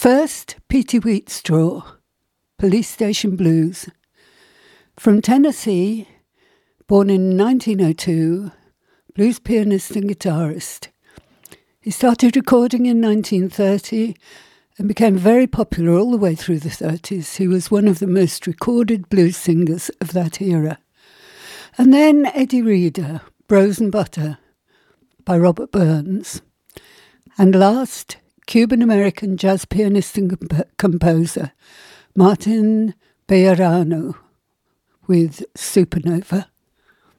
First, Petey Wheatstraw, Police Station Blues. From Tennessee, born in 1902, blues pianist and guitarist. He started recording in 1930 and became very popular all the way through the 30s. He was one of the most recorded blues singers of that era. And then Eddie Reader, Bros and Butter, by Robert Burns. And last, Cuban-American jazz pianist and composer Martin Bejarano with Supernova.